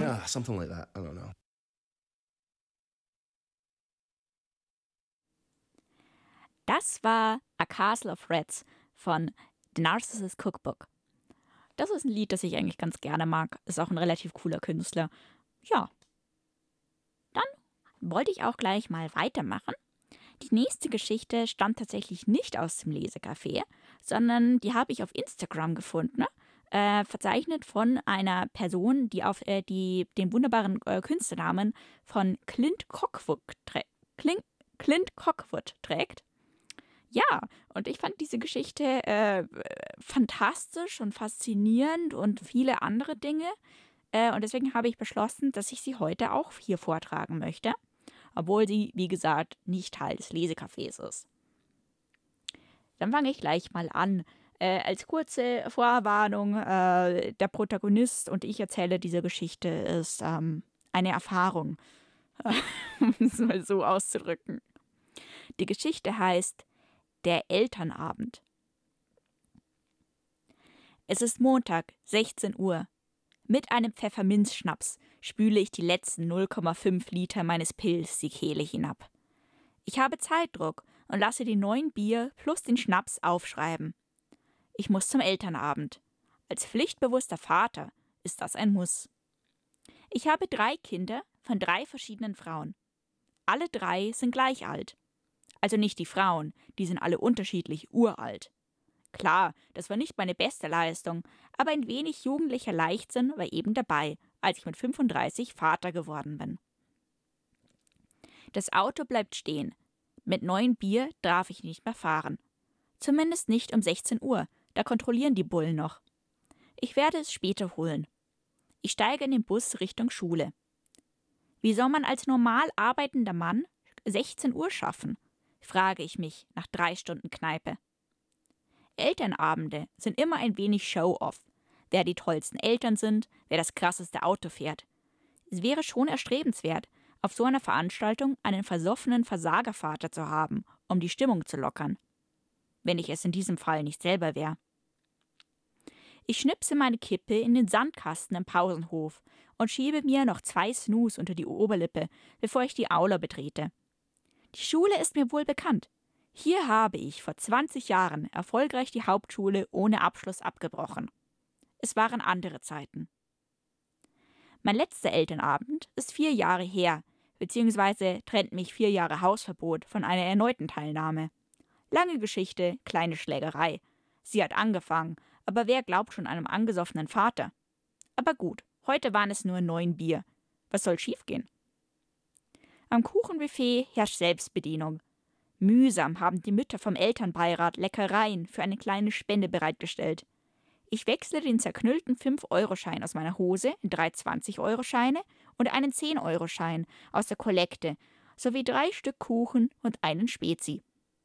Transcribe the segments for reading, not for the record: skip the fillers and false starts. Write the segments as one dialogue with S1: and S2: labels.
S1: Yeah, something like that. I don't know.
S2: Das war A Castle of Reds von The Narcissus Cookbook. Das ist ein Lied, das ich eigentlich ganz gerne mag. Ist auch ein relativ cooler Künstler. Ja, dann wollte ich auch gleich mal weitermachen. Die nächste Geschichte stammt tatsächlich nicht aus dem Lesecafé, sondern die habe ich auf Instagram gefunden. Verzeichnet von einer Person, die den wunderbaren Künstlernamen von Clint Cockwood trägt. Ja, und ich fand diese Geschichte fantastisch und faszinierend und viele andere Dinge. Und deswegen habe ich beschlossen, dass ich sie heute auch hier vortragen möchte, obwohl sie, wie gesagt, nicht Teil des Lesecafés ist. Dann fange ich gleich mal an. Als kurze Vorwarnung, der Protagonist und ich erzähle diese Geschichte ist eine Erfahrung, um es mal so auszudrücken. Die Geschichte heißt Der Elternabend. Es ist Montag, 16 Uhr. Mit einem Pfefferminzschnaps spüle ich die letzten 0,5 Liter meines Pilz die Kehle hinab. Ich habe Zeitdruck und lasse die 9 Bier plus den Schnaps aufschreiben. Ich muss zum Elternabend. Als pflichtbewusster Vater ist das ein Muss. Ich habe 3 Kinder von 3 verschiedenen Frauen. Alle 3 sind gleich alt. Also nicht die Frauen, die sind alle unterschiedlich uralt. Klar, das war nicht meine beste Leistung, aber ein wenig jugendlicher Leichtsinn war eben dabei, als ich mit 35 Vater geworden bin. Das Auto bleibt stehen. Mit 9 Bier darf ich nicht mehr fahren. Zumindest nicht um 16 Uhr, da kontrollieren die Bullen noch. Ich werde es später holen. Ich steige in den Bus Richtung Schule. Wie soll man als normal arbeitender Mann 16 Uhr schaffen? Frage ich mich nach 3 Stunden Kneipe. Elternabende sind immer ein wenig Show-off. Wer die tollsten Eltern sind, wer das krasseste Auto fährt. Es wäre schon erstrebenswert, auf so einer Veranstaltung einen versoffenen Versagervater zu haben, um die Stimmung zu lockern. Wenn ich es in diesem Fall nicht selber wäre. Ich schnipse meine Kippe in den Sandkasten im Pausenhof und schiebe mir noch 2 Snus unter die Oberlippe, bevor ich die Aula betrete. Die Schule ist mir wohl bekannt. Hier habe ich vor 20 Jahren erfolgreich die Hauptschule ohne Abschluss abgebrochen. Es waren andere Zeiten. Mein letzter Elternabend ist 4 Jahre her, beziehungsweise trennt mich 4 Jahre Hausverbot von einer erneuten Teilnahme. Lange Geschichte, kleine Schlägerei. Sie hat angefangen, aber wer glaubt schon einem angesoffenen Vater? Aber gut, heute waren es nur 9 Bier. Was soll schiefgehen? Am Kuchenbuffet herrscht Selbstbedienung. Mühsam haben die Mütter vom Elternbeirat Leckereien für eine kleine Spende bereitgestellt. Ich wechsle den zerknüllten 5-Euro-Schein aus meiner Hose in 3 20-Euro-Scheine und einen 10-Euro-Schein aus der Kollekte sowie 3 Stück Kuchen und einen Spezi.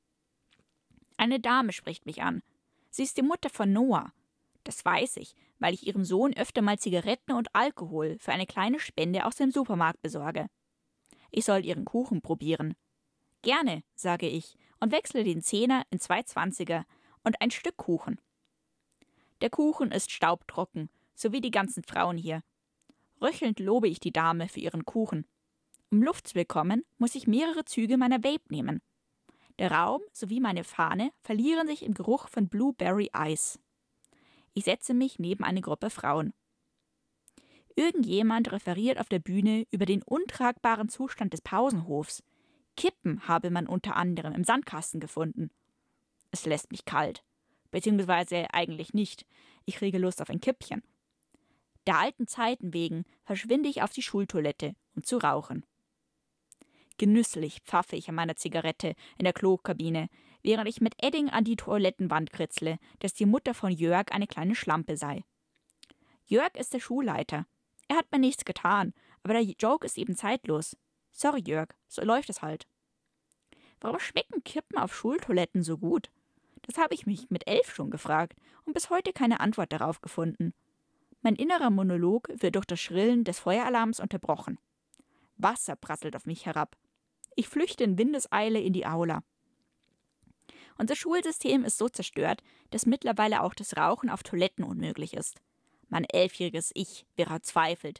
S2: Eine Dame spricht mich an. Sie ist die Mutter von Noah. Das weiß ich, weil ich ihrem Sohn öfter mal Zigaretten und Alkohol für eine kleine Spende aus dem Supermarkt besorge. Ich soll ihren Kuchen probieren. Gerne, sage ich und wechsle den 10er in 2 20er und ein Stück Kuchen. Der Kuchen ist staubtrocken, so wie die ganzen Frauen hier. Röchelnd lobe ich die Dame für ihren Kuchen. Um Luft zu bekommen, muss ich mehrere Züge meiner Vape nehmen. Der Raum sowie meine Fahne verlieren sich im Geruch von Blueberry Eis. Ich setze mich neben eine Gruppe Frauen. Irgendjemand referiert auf der Bühne über den untragbaren Zustand des Pausenhofs. Kippen habe man unter anderem im Sandkasten gefunden. Es lässt mich kalt. Beziehungsweise eigentlich nicht. Ich kriege Lust auf ein Kippchen. Der alten Zeiten wegen verschwinde ich auf die Schultoilette, um zu rauchen. Genüsslich pfaffe ich an meiner Zigarette in der Klokabine, während ich mit Edding an die Toilettenwand kritzle, dass die Mutter von Jörg eine kleine Schlampe sei. Jörg ist der Schulleiter. Er hat mir nichts getan, aber der Joke ist eben zeitlos. Sorry, Jörg, so läuft es halt. Warum schmecken Kippen auf Schultoiletten so gut? Das habe ich mich mit 11 schon gefragt und bis heute keine Antwort darauf gefunden. Mein innerer Monolog wird durch das Schrillen des Feueralarms unterbrochen. Wasser prasselt auf mich herab. Ich flüchte in Windeseile in die Aula. Unser Schulsystem ist so zerstört, dass mittlerweile auch das Rauchen auf Toiletten unmöglich ist. Mein 11-jähriges Ich wäre verzweifelt.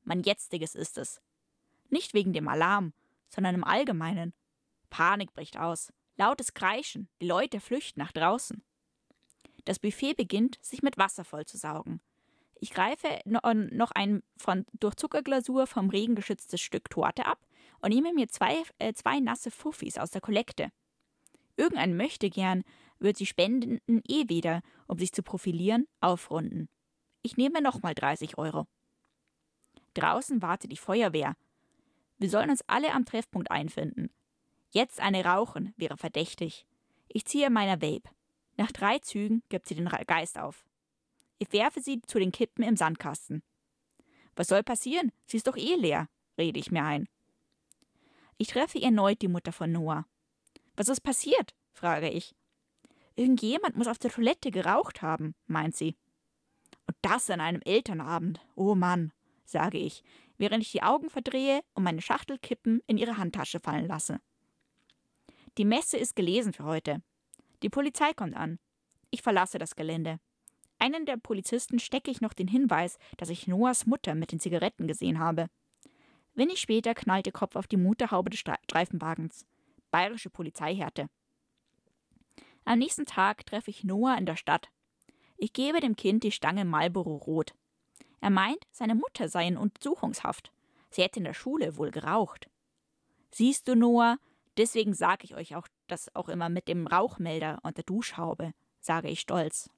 S2: mein jetziges ist es. Nicht wegen dem Alarm, sondern im Allgemeinen. Panik bricht aus, lautes Kreischen, die Leute flüchten nach draußen. Das Buffet beginnt, sich mit Wasser vollzusaugen. Ich greife noch ein durch Zuckerglasur vom Regen geschütztes Stück Torte ab und nehme mir zwei nasse Fuffis aus der Kollekte. Irgendein Möchtegern wird sie Spendenden wieder, um sich zu profilieren, aufrunden. Ich nehme nochmal 30 €. Draußen wartet die Feuerwehr. Wir sollen uns alle am Treffpunkt einfinden. Jetzt eine rauchen wäre verdächtig. Ich ziehe meiner Vape. Nach 3 Zügen gibt sie den Geist auf. Ich werfe sie zu den Kippen im Sandkasten. Was soll passieren? Sie ist doch eh leer, rede ich mir ein. Ich treffe erneut die Mutter von Noah. Was ist passiert? Frage ich. Irgendjemand muss auf der Toilette geraucht haben, meint sie. Und das an einem Elternabend. Oh Mann, sage ich, während ich die Augen verdrehe und meine Schachtelkippen in ihre Handtasche fallen lasse. Die Messe ist gelesen für heute. Die Polizei kommt an. Ich verlasse das Gelände. Einen der Polizisten stecke ich noch den Hinweis, dass ich Noahs Mutter mit den Zigaretten gesehen habe. Wenig später knallt ihr Kopf auf die Motorhaube des Streifenwagens. Bayerische Polizeihärte. Am nächsten Tag treffe ich Noah in der Stadt. Ich gebe dem Kind die Stange Marlboro Rot. Er meint, seine Mutter sei in Untersuchungshaft. Sie hätte in der Schule wohl geraucht. Siehst du, Noah, deswegen sage ich euch auch das auch immer mit dem Rauchmelder und der Duschhaube, sage ich stolz.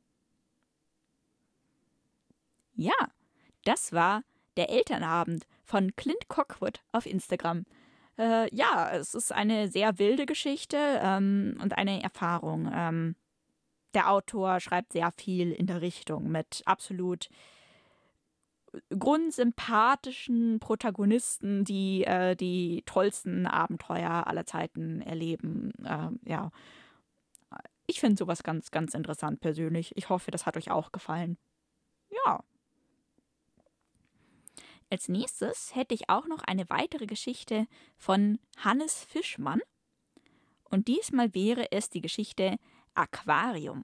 S2: Ja, das war der Elternabend von Clint Cockwood auf Instagram. Ja, es ist eine sehr wilde Geschichte und eine Erfahrung. Der Autor schreibt sehr viel in der Richtung mit absolut grundsympathischen Protagonisten, die die tollsten Abenteuer aller Zeiten erleben. Ja, ich finde sowas ganz, ganz interessant persönlich. Ich hoffe, das hat euch auch gefallen. Ja. Als nächstes hätte ich auch noch eine weitere Geschichte von Hannes Fischmann. Und diesmal wäre es die Geschichte Aquarium.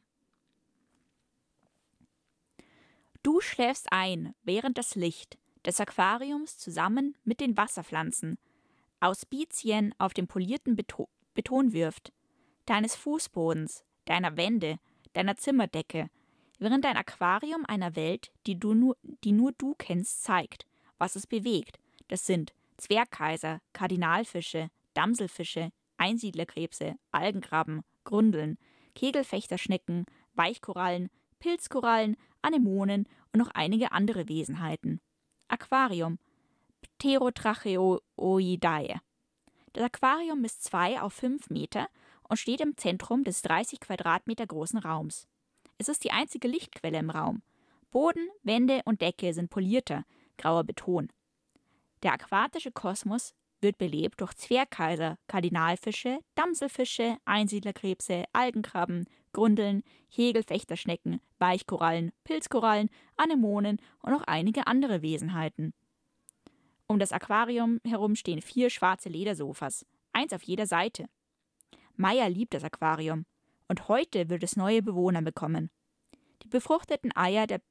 S2: Du schläfst ein, während das Licht des Aquariums zusammen mit den Wasserpflanzen Auspizien auf den polierten Beton wirft, deines Fußbodens, deiner Wände, deiner Zimmerdecke, während dein Aquarium einer Welt, die nur du kennst, zeigt, was es bewegt. Das sind Zwergkaiser, Kardinalfische, Damselfische, Einsiedlerkrebse, Algenkrabben, Grundeln, Kegelfechterschnecken, Weichkorallen, Pilzkorallen, Anemonen und noch einige andere Wesenheiten. Aquarium, Pterotracheoidae. Das Aquarium misst 2 auf 5 Meter und steht im Zentrum des 30 Quadratmeter großen Raums. Es ist die einzige Lichtquelle im Raum. Boden, Wände und Decke sind polierter, grauer Beton. Der aquatische Kosmos wird belebt durch Zwergkaiser, Kardinalfische, Damselfische, Einsiedlerkrebse, Algenkrabben, Grundeln, Kegelfechterschnecken, Weichkorallen, Pilzkorallen, Anemonen und noch einige andere Wesenheiten. Um das Aquarium herum stehen 4 schwarze Ledersofas, 1 auf jeder Seite. Maya liebt das Aquarium und heute wird es neue Bewohner bekommen. Die befruchteten Eier der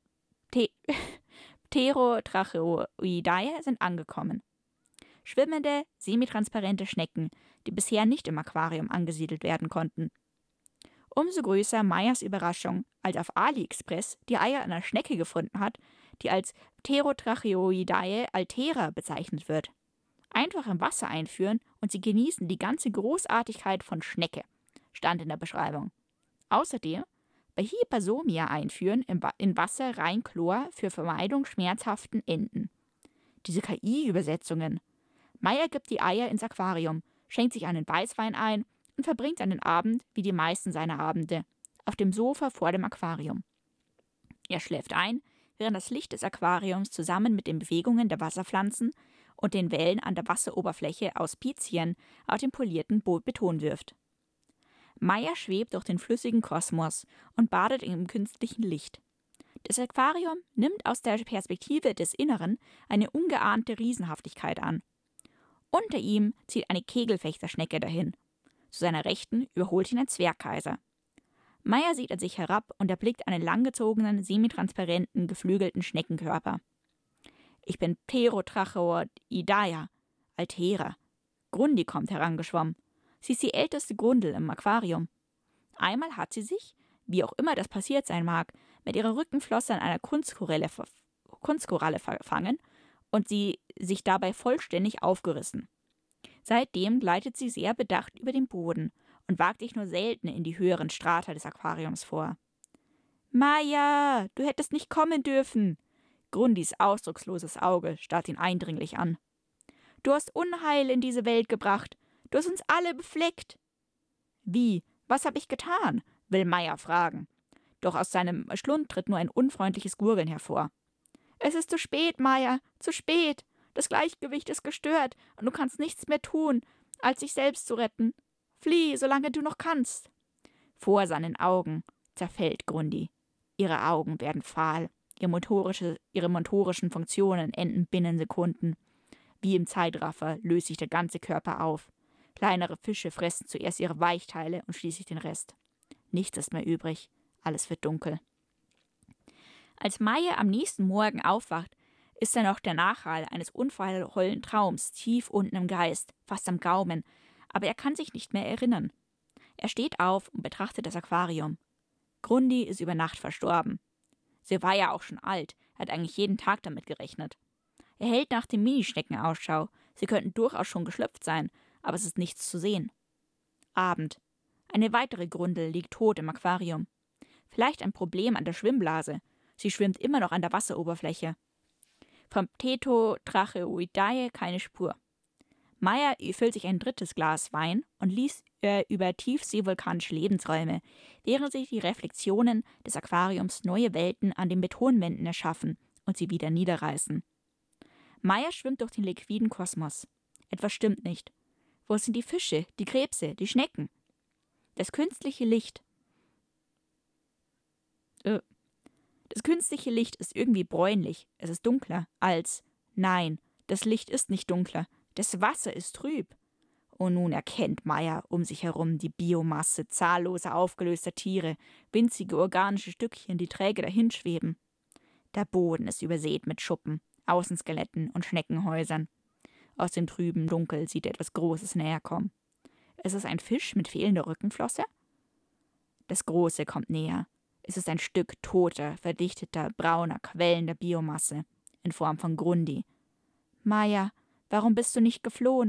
S2: Pterotracheoidae sind angekommen. Schwimmende, semitransparente Schnecken, die bisher nicht im Aquarium angesiedelt werden konnten. Umso größer Mayas Überraschung, als auf AliExpress die Eier einer Schnecke gefunden hat, die als Pterotracheoidae altera bezeichnet wird. Einfach im Wasser einführen und sie genießen die ganze Großartigkeit von Schnecke, stand in der Beschreibung. Außerdem bei Hypersomia einführen in Wasser rein Chlor für Vermeidung schmerzhaften Enden. Diese KI-Übersetzungen. Maya gibt die Eier ins Aquarium, schenkt sich einen Weißwein ein und verbringt einen Abend, wie die meisten seiner Abende, auf dem Sofa vor dem Aquarium. Er schläft ein, während das Licht des Aquariums zusammen mit den Bewegungen der Wasserpflanzen und den Wellen an der Wasseroberfläche Auspizien auf den polierten Beton wirft. Maya schwebt durch den flüssigen Kosmos und badet im künstlichen Licht. Das Aquarium nimmt aus der Perspektive des Inneren eine ungeahnte Riesenhaftigkeit an. Unter ihm zieht eine Kegelfechterschnecke dahin. Zu seiner Rechten überholt ihn ein Zwergkaiser. Maya sieht an sich herab und erblickt einen langgezogenen, semitransparenten, geflügelten Schneckenkörper. Ich bin Pterotracheoidea, Altera. Grundi kommt herangeschwommen. Sie ist die älteste Grundel im Aquarium. Einmal hat sie sich, wie auch immer das passiert sein mag, mit ihrer Rückenflosse an einer Kunstkoralle verfangen und sie sich dabei vollständig aufgerissen. Seitdem gleitet sie sehr bedacht über den Boden und wagt sich nur selten in die höheren Strata des Aquariums vor. »Maya, du hättest nicht kommen dürfen!« Grundis ausdrucksloses Auge starrt ihn eindringlich an. »Du hast Unheil in diese Welt gebracht. Du hast uns alle befleckt.« »Wie? Was habe ich getan?« will Maya fragen. Doch aus seinem Schlund tritt nur ein unfreundliches Gurgeln hervor. »Es ist zu spät, Maya, zu spät. Das Gleichgewicht ist gestört und du kannst nichts mehr tun, als dich selbst zu retten. Flieh, solange du noch kannst.« Vor seinen Augen zerfällt Grundi. Ihre Augen werden fahl. Ihre motorischen Funktionen enden binnen Sekunden. Wie im Zeitraffer löst sich der ganze Körper auf. Kleinere Fische fressen zuerst ihre Weichteile und schließlich den Rest. Nichts ist mehr übrig. Alles wird dunkel. Als Maya am nächsten Morgen aufwacht, ist er noch der Nachhall eines unverheullten Traums tief unten im Geist, fast am Gaumen, aber er kann sich nicht mehr erinnern. Er steht auf und betrachtet das Aquarium. Grundi ist über Nacht verstorben. Sie war ja auch schon alt, er hat eigentlich jeden Tag damit gerechnet. Er hält nach den Minischnecken Ausschau. Sie könnten durchaus schon geschlüpft sein, aber es ist nichts zu sehen. Abend. Eine weitere Grundel liegt tot im Aquarium. Vielleicht ein Problem an der Schwimmblase. Sie schwimmt immer noch an der Wasseroberfläche. Vom Pterotracheoidea keine Spur. Maya füllt sich ein drittes Glas Wein und liest über tiefseevulkanische Lebensräume, während sich die Reflexionen des Aquariums neue Welten an den Betonwänden erschaffen und sie wieder niederreißen. Maya schwimmt durch den liquiden Kosmos. Etwas stimmt nicht. Wo sind die Fische, die Krebse, die Schnecken? Das künstliche Licht ist irgendwie bräunlich. Es ist dunkler als... Nein, das Licht ist nicht dunkler. Das Wasser ist trüb. Und nun erkennt Maya um sich herum die Biomasse zahlloser aufgelöster Tiere, winzige organische Stückchen, die träge dahinschweben. Der Boden ist übersät mit Schuppen, Außenskeletten und Schneckenhäusern. Aus dem trüben Dunkel sieht er etwas Großes näher kommen. Ist es ein Fisch mit fehlender Rückenflosse? Das Große kommt näher. Es ist ein Stück toter, verdichteter, brauner, quellender Biomasse in Form von Grundi. »Maya, warum bist du nicht geflohen?«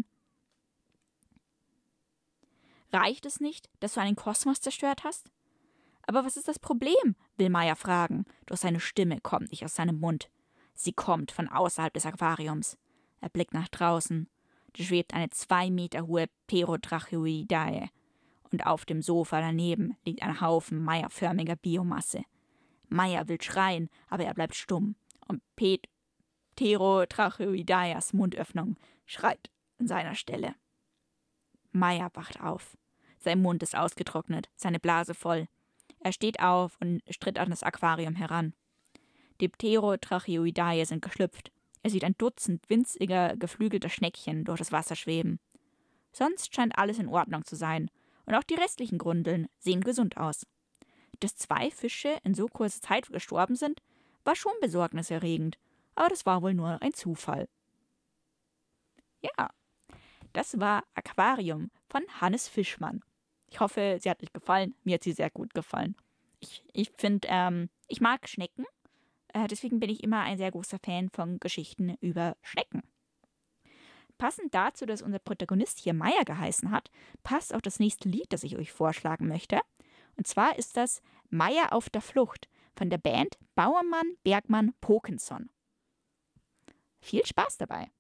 S2: »Reicht es nicht, dass du einen Kosmos zerstört hast?« »Aber was ist das Problem?« will Maya fragen, doch seine Stimme kommt nicht aus seinem Mund. Sie kommt von außerhalb des Aquariums. Er blickt nach draußen. Da schwebt eine 2 Meter hohe Pterotracheoidea. Und auf dem Sofa daneben liegt ein Haufen meierförmiger Biomasse. Maya will schreien, aber er bleibt stumm. Und Pterotracheoideas Mundöffnung schreit an seiner Stelle. Maya wacht auf. Sein Mund ist ausgetrocknet, seine Blase voll. Er steht auf und stritt an das Aquarium heran. Die Pterotracheoidea sind geschlüpft. Er sieht ein Dutzend winziger, geflügelter Schneckchen durch das Wasser schweben. Sonst scheint alles in Ordnung zu sein. Und auch die restlichen Grundeln sehen gesund aus. Dass 2 Fische in so kurzer Zeit gestorben sind, war schon besorgniserregend. Aber das war wohl nur ein Zufall. Ja, das war Aquarium von Hannes Fischmann. Ich hoffe, sie hat euch gefallen. Mir hat sie sehr gut gefallen. Ich finde, ich mag Schnecken. Deswegen bin ich immer ein sehr großer Fan von Geschichten über Schnecken. Passend dazu, dass unser Protagonist hier Maya geheißen hat, passt auch das nächste Lied, das ich euch vorschlagen möchte. Und zwar ist das Maya auf der Flucht von der Band Bauermann, Bergmann, Pokenson. Viel Spaß dabei!